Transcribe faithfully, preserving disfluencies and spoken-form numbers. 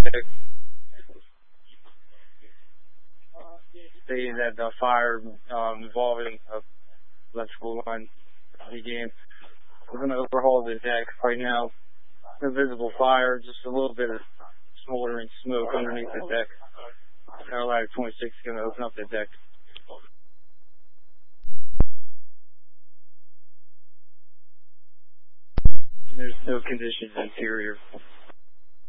deck stating that the fire um, involving a electrical line began. We're going to overhaul the deck right now. No visible fire, just a little bit of smoldering smoke underneath the deck. Our ladder twenty-six is going to open up the deck. There's no conditions interior.